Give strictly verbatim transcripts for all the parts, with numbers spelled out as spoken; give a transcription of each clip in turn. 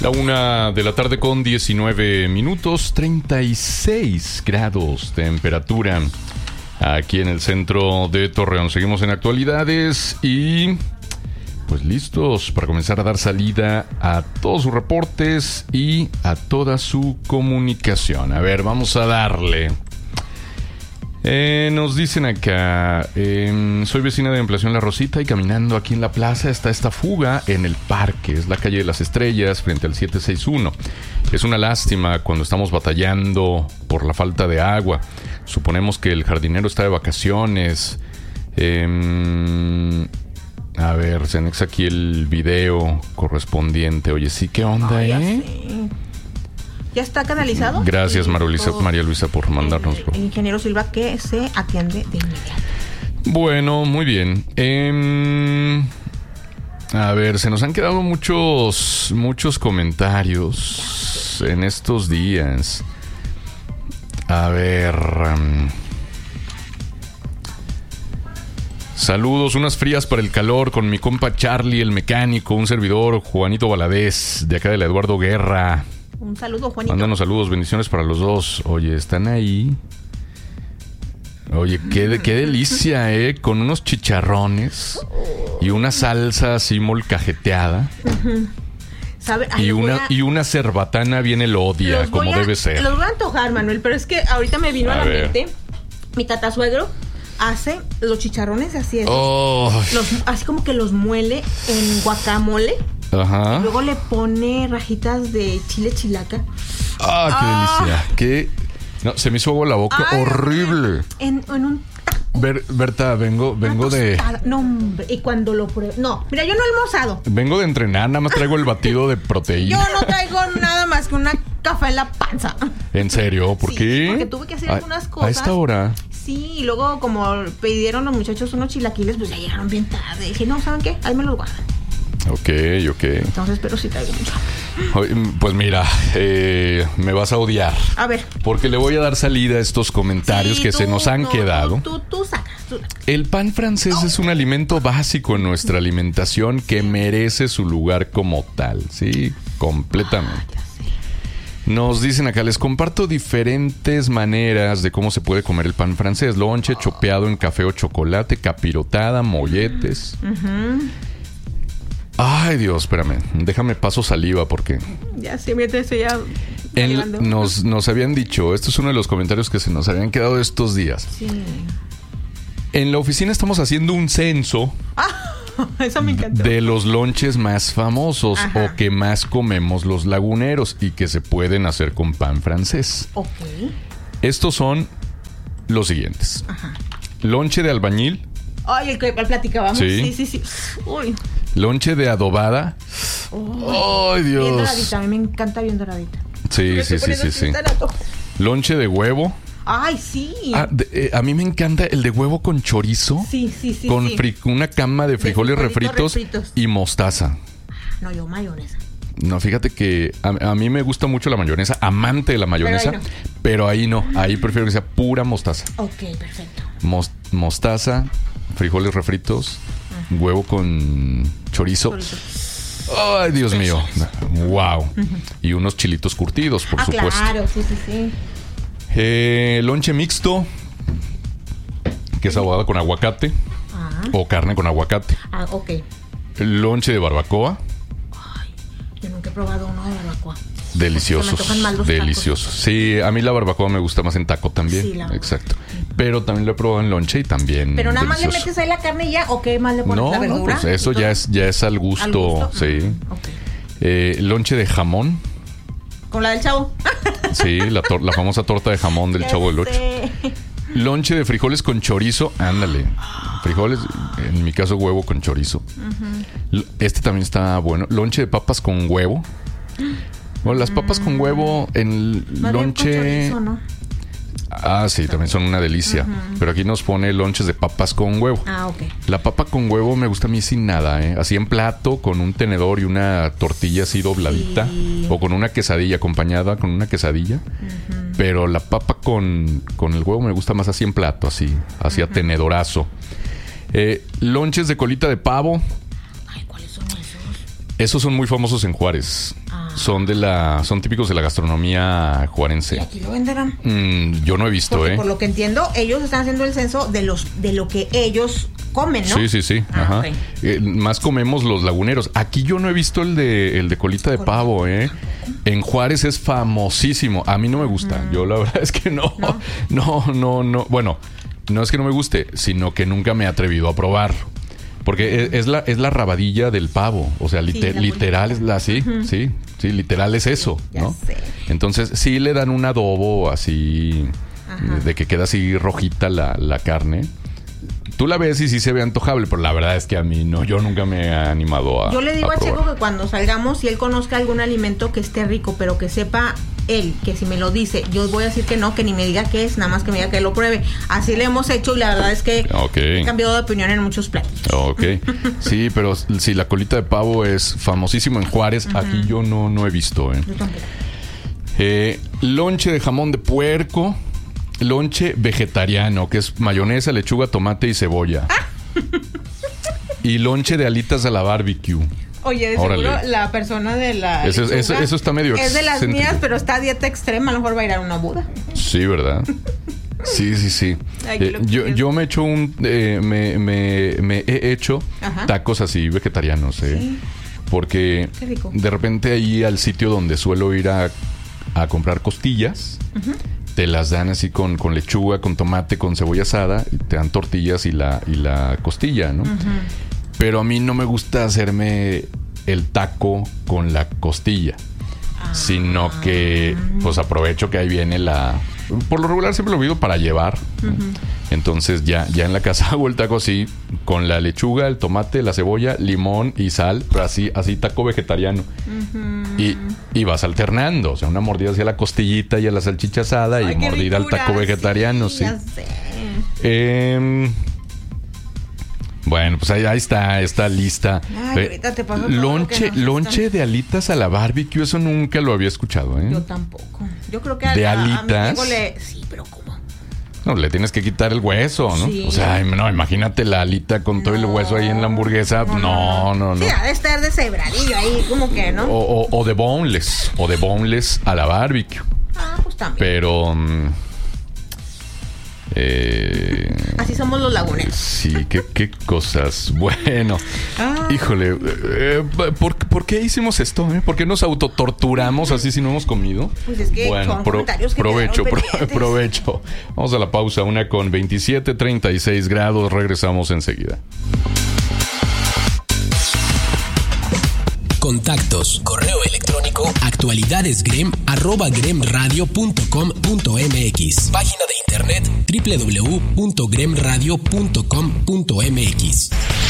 La una de la tarde con diecinueve minutos, treinta y seis grados temperatura aquí en el centro de Torreón. Seguimos en actualidades y pues listos para comenzar a dar salida a todos sus reportes y a toda su comunicación. A ver, vamos a darle. Eh, nos dicen acá, eh, soy vecina de Ampliación La Rosita y caminando aquí en la plaza está esta fuga en el parque. Es la calle de las Estrellas frente al siete seis uno. Es una lástima cuando estamos batallando por la falta de agua. Suponemos que el jardinero está de vacaciones. Eh, a ver, se anexa aquí el video correspondiente. Oye, sí, ¿qué onda, Ay, eh? Sí. ¿Ya está canalizado? Gracias, Y María Luisa, todo, María Luisa, por mandárnoslo. El, el ingeniero Silva que se atiende de inmediato. Bueno, muy bien. Eh, a ver, se nos han quedado muchos, muchos comentarios en estos días. A ver. Um, saludos, unas frías para el calor con mi compa Charlie, el mecánico, un servidor, Juanito Valadez, de acá de la Eduardo Guerra. Un saludo, Juanito. Mándanos saludos, bendiciones para los dos. Oye, están ahí. Oye, qué, qué delicia, ¿eh? Con unos chicharrones y una salsa así molcajeteada. Uh-huh. ¿Sabe? Ay, y, una, a... y una cerbatana bien elodia, como a, debe ser. Los voy a antojar, Manuel, pero es que ahorita me vino a, a la ver. mente. Mi tatasuegro hace los chicharrones así. Oh. Los, así como que los muele en guacamole. Ajá. Y luego le pone rajitas de chile chilaca. Ah, qué ah. delicia. Qué... No, se me hizo agua la boca. Ay, horrible. En, en un taco. Ber, Berta, vengo, vengo de... No, hombre. Y cuando lo pruebo... No, mira, yo no he almorzado. Vengo de entrenar, nada más traigo el batido de proteína. Yo no traigo nada más que una café en la panza. ¿En serio? ¿Por sí, qué? Porque tuve que hacer a, algunas cosas. ¿A esta hora? Sí, y luego como pidieron los muchachos unos chilaquiles, pues ya llegaron bien tarde. Y dije, no, ¿saben qué? Ahí me los guardan. Ok, ok. Entonces, pero sí traigo mucho. Pues mira, eh, me vas a odiar. A ver. Porque le voy a dar salida a estos comentarios sí, que tú, se nos han no, quedado. Tú, tú, tú sacas, tú sacas. El pan francés oh. es un alimento básico en nuestra alimentación que merece su lugar como tal. Sí, completamente. Ah, nos dicen acá, les comparto diferentes maneras de cómo se puede comer el pan francés. Lonche, oh. chopeado en café o chocolate, capirotada, molletes. Uh-huh. Ay, Dios, espérame. Déjame paso saliva porque... Ya sí, mira, estoy ya... En, nos, nos habían dicho, esto es uno de los comentarios que se nos habían quedado estos días. Sí. En la oficina estamos haciendo un censo... Ah, eso me encantó. De los lonches más famosos. Ajá. O que más comemos los laguneros y que se pueden hacer con pan francés. Ok. Estos son los siguientes. Ajá. Lonche de albañil. Ay, el que platicábamos. Sí, sí, sí. sí. Uy. Lonche de adobada. Oh, ¡ay, Dios! Bien doradita, a mí me encanta bien doradita. Sí, sí, sí, sí, sí. Lonche de huevo. ¡Ay, sí! Ah, de, eh, a mí me encanta el de huevo con chorizo. Sí, sí, sí. Con sí. Fri- una cama de frijoles de refritos, refritos y mostaza. No, yo mayonesa. No, fíjate que a, a mí me gusta mucho la mayonesa, amante de la mayonesa, pero ahí no, pero ahí, no, ahí prefiero que sea pura mostaza. Ok, perfecto. Mos- mostaza, frijoles refritos, uh-huh. huevo con chorizo. chorizo. Ay, Dios mío. Wow. Uh-huh. Y unos chilitos curtidos, por ah, supuesto. Claro, sí, sí, sí. Eh, lonche mixto, que es adobada con aguacate uh-huh. o carne con aguacate. Ah, ok. Lonche de barbacoa. Ay, yo nunca he probado uno de barbacoa. Deliciosos, deliciosos. Tacos. Sí, a mí la barbacoa me gusta más en taco también. Sí, la exacto. Pero también lo he probado en lonche y también. Pero nada delicioso. más le metes ahí la carne y ya, ¿o qué más le pones? No, la verdura. No, pues eso ya es, ya es al gusto, ¿Al gusto? Sí. Uh-huh. Okay. Eh, lonche de jamón. ¿Con la del Chavo? Sí, la, tor- la famosa torta de jamón del Chavo del Ocho. Lonche de frijoles con chorizo, ándale. Frijoles, en mi caso huevo con chorizo. Uh-huh. Este también está bueno. Lonche de papas con huevo. Bueno, las papas con huevo en lonche... Con chorizo, ¿no? Ah, sí, también son una delicia. Uh-huh. Pero aquí nos pone lonches de papas con huevo. Ah, ok. La papa con huevo me gusta a mí sin nada, ¿eh? Así en plato, con un tenedor y una tortilla así dobladita. Sí. O con una quesadilla, acompañada con una quesadilla. Uh-huh. Pero la papa con, con el huevo me gusta más así en plato, así. Así uh-huh. a tenedorazo. Eh, lonches de colita de pavo. Ay, ¿cuáles son esos? Esos son muy famosos en Juárez. Ah. Son de la, son típicos de la gastronomía juarense. ¿Y aquí lo venderán? Mm, yo no he visto, Porque eh. por lo que entiendo, ellos están haciendo el censo de los, de lo que ellos comen, ¿no? Sí, sí, sí. Ah, Ajá. Okay. Eh, más comemos los laguneros. Aquí yo no he visto el de, el de colita de pavo, eh. En Juárez es famosísimo. A mí no me gusta. Mm. Yo la verdad es que no, no, no, no, no. Bueno, no es que no me guste, sino que nunca me he atrevido a probar. Porque es, es la es la rabadilla del pavo. O sea, liter, sí, literal es la sí, uh-huh. sí, sí, literal es eso, sí, ¿no? Sé. Entonces, sí le dan un adobo así, ajá. de que queda así rojita la, la carne. Tú la ves y sí se ve antojable, pero la verdad es que a mí no, yo nunca me he animado a. Yo le digo a, a Checo que cuando salgamos, si él conozca algún alimento que esté rico, pero que sepa él, que si me lo dice, yo voy a decir que no, que ni me diga qué es, nada más que me diga que lo pruebe. Así le hemos hecho y la verdad es que okay. he cambiado de opinión en muchos platillos. Ok, sí, pero sí, la colita de pavo es famosísimo en Juárez. Uh-huh. Aquí yo no, no he visto. ¿eh? Yo tampoco. Eh, lonche de jamón de puerco. Lonche vegetariano, que es mayonesa, lechuga, tomate y cebolla. Ah. Y lonche de alitas a la barbecue. Oye, de Órale. seguro la persona de la eso, eso, eso está medio es de las excéntrico. Mías, pero está a dieta extrema. A lo mejor va a ir a una boda. Sí, ¿verdad? Sí, sí, sí. Eh, yo, yo me he hecho un... Eh, me, me, me he hecho Ajá. tacos así vegetarianos, ¿eh? Sí. Porque de repente ahí al sitio donde suelo ir a, a comprar costillas... Uh-huh. Te las dan así con, con lechuga, con tomate, con cebolla asada. Y te dan tortillas y la, y la costilla, ¿no? Uh-huh. Pero a mí no me gusta hacerme el taco con la costilla. Ah. Sino que, pues aprovecho que ahí viene la... Por lo regular siempre lo pido para llevar. Uh-huh. ¿no? Entonces ya, ya en la casa hago el taco así, con la lechuga, el tomate, la cebolla, limón y sal, pero así, así taco vegetariano. Uh-huh. Y, y vas alternando, o sea, una mordida hacia la costillita y a la salchicha asada. Ay, y mordida al taco vegetariano, sí. sí. Ya sé. Eh, bueno, pues ahí, ahí está, está lista. Ay, eh, ahorita te paso lonche, lonche de alitas a la barbecue, eso nunca lo había escuchado, ¿eh? Yo tampoco. Yo creo que a, de a, alitas. A mi le... Sí, pero ¿cómo? No, le tienes que quitar el hueso, ¿no? Sí. O sea, no, imagínate la alita con no, todo el hueso ahí en la hamburguesa. No, no, no. no. Sí, ha de estar deshebradillo ahí, como que, ¿no? O, o, o de boneless, o de boneless a la barbecue. Ah, pues también. Pero... Um, eh, así somos los laguneros. Sí, qué, qué cosas. Bueno, ah. híjole, eh, ¿por, ¿por qué hicimos esto? Eh? ¿Por qué nos autotorturamos así si no hemos comido? Pues es que bueno, son pro, comentarios que provecho, pro, provecho. Vamos a la pausa, una con veintisiete, treinta y seis grados. Regresamos enseguida. Contactos, correo electrónico, actualidadesgrem, arroba gremradio punto com punto mx. Página de internet, doble u doble u doble u punto gremradio punto com punto mx.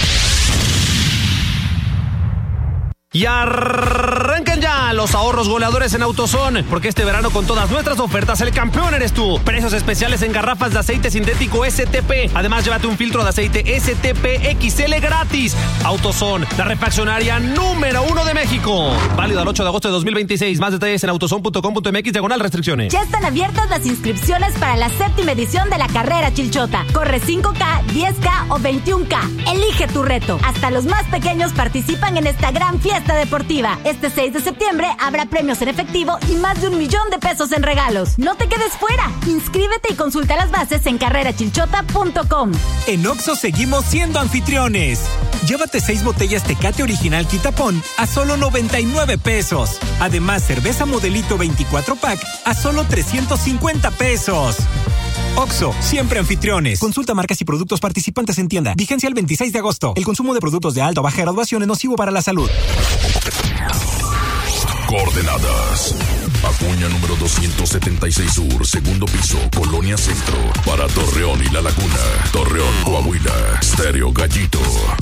Y arranquen ya los ahorros goleadores en AutoZone, porque este verano con todas nuestras ofertas el campeón eres tú. Precios especiales en garrafas de aceite sintético S T P. Además, llévate un filtro de aceite S T P X L gratis. AutoZone, la refaccionaria número uno de México. Válido al ocho de agosto de dos mil veintiséis. Más detalles en autozone punto com punto mx, diagonal restricciones. Ya están abiertas las inscripciones para la séptima edición de la carrera Chilchota. Corre cinco K, diez K o veintiún K. Elige tu reto. Hasta los más pequeños participan en esta gran fiesta deportiva. Este seis de septiembre habrá premios en efectivo y más de un millón de pesos en regalos. No te quedes fuera. Inscríbete y consulta las bases en carrera chilchota punto com. En Oxxo seguimos siendo anfitriones. Llévate seis botellas Tecate Original Quitapón a solo noventa y nueve pesos. Además, cerveza Modelito veinticuatro pack a solo trescientos cincuenta pesos. Oxxo, siempre anfitriones. Consulta marcas y productos participantes en tienda. Vigencia el veintiséis de agosto. El consumo de productos de alta o baja graduación es nocivo para la salud. Coordenadas. Acuña número doscientos setenta y seis Sur, segundo piso, Colonia Centro. Para Torreón y La Laguna. Torreón, Coahuila. Stereo Gallito.